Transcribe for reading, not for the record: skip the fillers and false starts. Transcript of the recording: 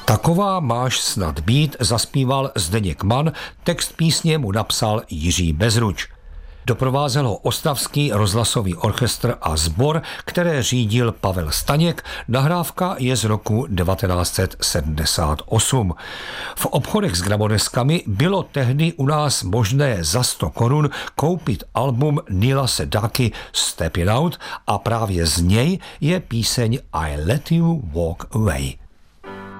Taková máš snad být, zaspíval Zdeněk Mann, text písně mu napsal Jiří Bezruč. Doprovázel ho Ostravský rozhlasový orchestr a sbor, které řídil Pavel Staněk. Nahrávka je z roku 1978. V obchodech s gramodeskami bylo tehdy u nás možné za 100 korun koupit album Neila Sedaky Step It Out a právě z něj je píseň I Let You Walk Away.